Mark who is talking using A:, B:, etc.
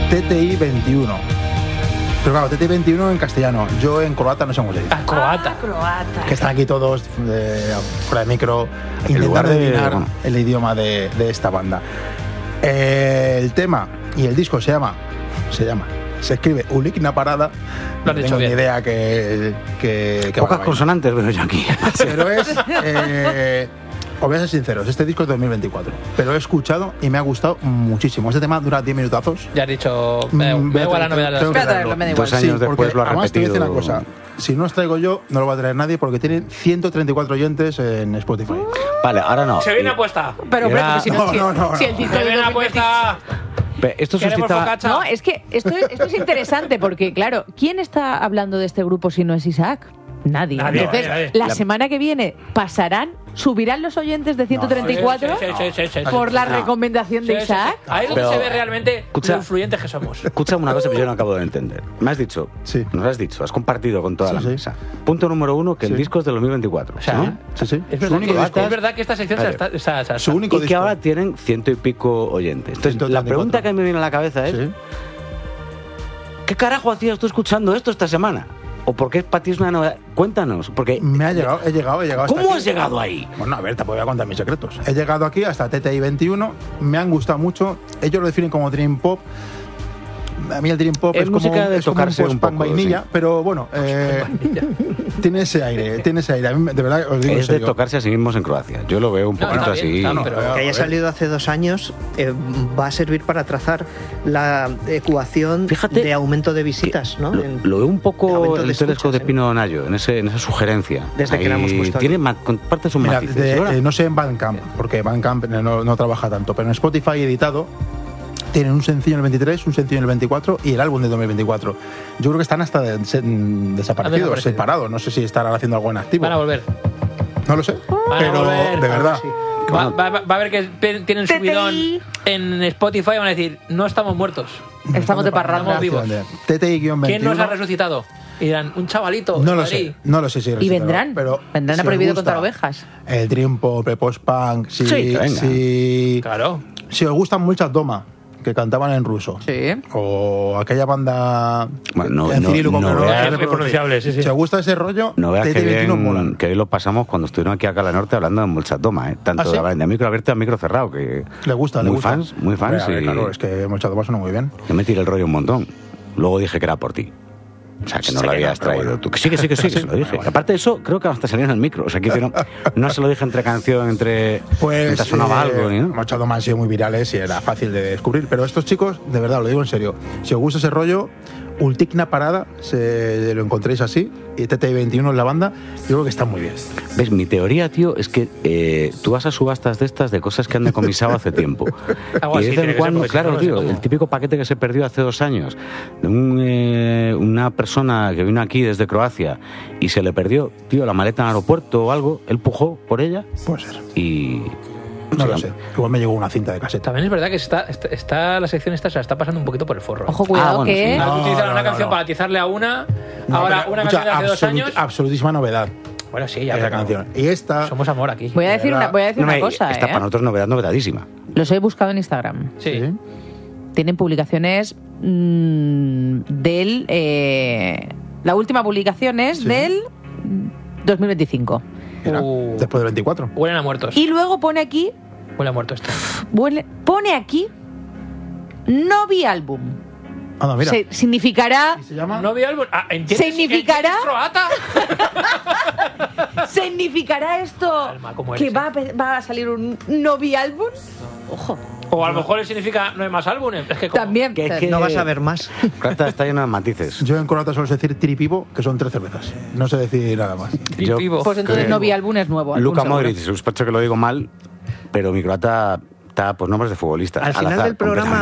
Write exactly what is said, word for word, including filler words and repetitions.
A: T T I veintiuno. Pero claro, T T I veintiuno en castellano. Yo en croata no sé cómo se dice.
B: Ah, croata.
C: Ah, croata.
A: Que están aquí todos eh, fuera de micro intentando
D: de-
A: adivinar
D: bueno.
A: el idioma de, de esta banda. Eh, el tema y el disco se llama, se llama, se escribe Ulikna Parada.
B: Lo has
A: no
B: dicho
A: tengo ni
B: bien.
A: idea que, que, que
D: Pocas
A: vaya a
D: consonantes veo yo aquí.
A: Pero es, eh, os voy a ser sinceros, este disco es de dos mil veinticuatro, pero lo he escuchado y me ha gustado muchísimo. Este tema dura diez minutazos.
B: Ya has dicho. Me,
A: Mm,
B: me da igual la
A: tengo-
B: novedad de las
A: tengo que
C: Espérate,
A: traerlo.
C: me da igual.
D: Dos años
A: Sí,
D: después
A: porque
D: lo ha
A: además te voy a
D: repetido.
A: decir una cosa. Si no os traigo yo, no lo va a traer nadie porque tienen ciento treinta y cuatro oyentes en Spotify.
D: Vale, ahora no.
B: Se viene
D: Y-
B: apuesta.
C: Pero hombre,
D: Era-
C: porque si no,
A: No,
C: si,
A: no, no,
C: si
A: no.
C: el disco
B: Se
C: de
B: viene
C: dos mil veinte
B: apuesta.
D: Pe- Esto
B: Queremos
D: suscita...
B: focacha.
C: No, es que esto, esto es interesante porque, claro, ¿quién está hablando de este grupo si no es Isaac? Nadie.
B: Nadie,
C: Entonces,
B: nadie, nadie.
C: la
D: La-
C: semana que viene pasarán, subirán los oyentes de ciento treinta y cuatro
B: Sí, sí, sí, sí, sí, sí.
C: por la
D: No.
C: recomendación de
B: Sí, sí, sí.
C: Isaac.
B: Ahí es donde
D: Pero-
B: se ve realmente
D: Escucha.
B: lo influyentes que somos.
D: Escúchame una cosa que yo no acabo de entender. Me has dicho,
A: Sí.
D: nos has dicho, has compartido con toda
A: Sí,
D: la
A: sí.
D: mesa. Punto número uno, que el
A: Sí.
D: disco es de dos mil veinticuatro.
B: O sea,
D: ¿no?
A: Sí, sí.
B: Es
A: Su
B: verdad,
A: único
B: que,
A: disco.
B: es verdad que esta sección se
D: Vale.
B: está, está- está-
A: Su único
D: Y que
A: disco.
D: ahora tienen ciento y pico oyentes. Entonces,
A: ciento
D: la
A: treinta y cuatro.
D: pregunta que me viene a la cabeza es,
A: Sí.
D: ¿qué carajo hacías tú escuchando esto esta semana? ¿O por qué para ti es una novedad? Cuéntanos, porque...
A: Me ha llegado, he llegado, he llegado hasta
D: ¿Cómo
A: aquí.
D: has llegado ahí?
A: Bueno, a ver, te voy a contar mis secretos. He llegado aquí hasta T T I veintiuno, me han gustado mucho. Ellos lo definen como Dream Pop. A mí el Dream Pop
D: Es
A: es, como,
D: música de
A: es como
D: tocarse un
A: post-punk
D: poco,
A: vainilla,
D: sí.
A: pero bueno, eh, tiene ese aire, tiene ese aire. A mí, de verdad, os digo en
D: Es de
A: serio.
D: tocarse a sí mismos en Croacia. Yo lo veo un
B: No,
D: poquito
B: está bien,
D: así.
B: está,
A: No,
B: pero-
A: a
E: Que haya
A: ver.
E: salido hace dos años eh, va a servir para trazar la ecuación
D: Fíjate
E: de aumento de visitas, ¿no?
D: Lo,
E: En-
D: lo veo un
E: de
D: poco
E: aumento
D: el
E: de
D: telescopio
E: escuchas,
D: de
E: ¿eh?
D: Pino Nayo, en, ese, en esa sugerencia.
E: Desde que la hemos
D: Ahí
E: puesto
D: tiene
E: aquí.
D: ma- comparte sus
A: Mira,
D: matices.
A: de-
D: ¿Y ahora?
A: eh, no sé en Bandcamp, porque Bandcamp no, no trabaja tanto, pero en Spotify editado tienen un sencillo en el veintitrés, un sencillo en el veinticuatro y el álbum de dos mil veinticuatro. Yo creo que están hasta de- se- mm, desaparecidos,
B: desaparecido.
A: separados. No sé si estarán haciendo algo en activo.
B: Van a volver.
A: No lo sé,
B: Van a
A: pero
B: volver.
A: de verdad.
E: Sí.
B: Va, va- va a ver que pe- tienen
C: T T I.
B: subidón en Spotify y van a decir, no estamos muertos.
C: Estamos de parranda.
B: Estamos vivos.
A: T T I-veintiuno.
B: ¿Quién nos ha resucitado? Y dirán, un chavalito.
A: No
B: de
A: lo
B: Madrid.
A: sé, no lo sé si
C: Y
A: resucitará,
C: vendrán.
A: pero
C: vendrán
A: si
C: a
A: os
C: prohibido
A: gusta
C: contar ovejas.
A: El Dream Pop, el post-punk, si,
D: Sí, que venga.
A: si,
B: Claro.
A: si os gustan muchas Doma, que cantaban en ruso,
C: Sí.
A: o aquella banda
D: Bueno, no-
A: en
D: no-
A: cirílico
D: no
A: que no
D: veas-
A: sé
B: Es muy
A: pronunciar.
B: pronunciable, sí, sí.
A: Si os gusta ese rollo,
D: No veas que,
A: T T I veintiuno
D: bien,
A: molan.
D: que hoy lo pasamos cuando estuvieron aquí a Cala Norte hablando de Molchatoma, ¿eh? Tanto
A: ¿Ah, sí?
D: de, de micro abierto a micro cerrado, que
A: Le gusta, le
D: muy
A: gusta.
D: fans, muy fans.
A: Hombre, a ver,
D: y
A: claro, es que muchas Doma suena muy bien.
D: yo me tiré el rollo un montón. Luego dije que era por ti. O sea, que no
A: Sé
D: lo
A: que no,
D: habías
A: pero
D: traído
A: bueno.
D: tú. Que sí, que sí, que sí, que se lo dije.
A: Bueno.
D: Aparte de eso, creo que hasta salió en el micro. O sea, que hicieron, no se lo dije entre canción, entre
A: Pues
D: mientras sonaba
A: eh,
D: algo. ¿no?
A: muchas Doma han sido muy virales y era fácil de descubrir. Pero estos chicos, de verdad, lo digo en serio, si os gusta ese rollo, Ultikna Parada, se, lo encontréis así, y T T I veintiuno en la banda, yo creo que está muy bien.
D: ¿Ves? Mi teoría, tío, es que eh, tú vas a subastas de estas de cosas que han decomisado hace tiempo.
B: Algo
D: y de
B: así
D: vez
B: tiene
D: en
B: que ser,
D: cuando,
B: porque si
D: claro,
B: no, no sé
D: tío,
B: cómo.
D: el típico paquete que se perdió hace dos años de un, eh, una persona que vino aquí desde Croacia y se le perdió, tío, la maleta en el aeropuerto o algo, él pujó por ella
A: Puede ser.
D: y...
A: No
D: Sí,
A: lo sé. Igual me llegó una cinta de caseta.
B: También es verdad que está, está, está- la sección esta se la está pasando un poquito por el forro.
C: Ojo, cuidado
D: Ah, bueno,
C: que.
D: sí.
B: Antes
A: No,
B: utilizaron
A: no,
B: una
A: no,
B: canción
A: no.
B: para atizarle a una,
A: No,
B: ahora
A: pero,
B: una
A: escucha,
B: canción de hace dos
A: absolut-
B: años.
A: Absolutísima novedad.
B: Bueno, sí, ya.
A: Esa
B: pero
A: canción. Y esta.
B: Somos amor aquí.
C: Voy a decir
A: verdad.
C: una, voy a decir
D: No,
C: una
D: me-
C: cosa,
D: esta
C: ¿eh?
D: para nosotros novedad, novedadísima.
C: Los he buscado en Instagram.
B: Sí.
A: Sí.
C: Tienen publicaciones mm, del. eh, la última publicación es
A: Sí.
C: del dos mil veinticinco.
A: Mira,
B: Uh.
A: después del veinticuatro.
B: Huelen a muertos.
C: Y luego pone aquí.
B: Huele a muerto esto.
C: huele- pone aquí. Novi álbum.
A: Anda, mira.
C: Se- significará.
A: ¿Y se llama?
B: No vi álbum. Ah, ¿entiendes?
C: ¿Significará?
B: ¿Entiendes croata?
C: ¿Significará esto
B: Alma, ¿cómo
C: que
B: eres,
C: va a, pe- va a salir un Novi álbum? Ojo.
B: O a lo mejor significa no hay más álbumes. Es que como-
C: También.
D: Que- que-
E: No vas a ver más.
D: Croata está lleno de matices.
A: Yo en croata suelo decir tripivo, que son tres cervezas. No sé decir nada más.
D: Yo
B: Tripivo.
C: Pues entonces
D: creo-
C: Novi álbum es nuevo. álbum
D: Luka
C: seguro.
D: Modric, sospecho que lo digo mal, pero mi croata está, pues, nombres de futbolistas.
E: Al final
D: azar,
E: del programa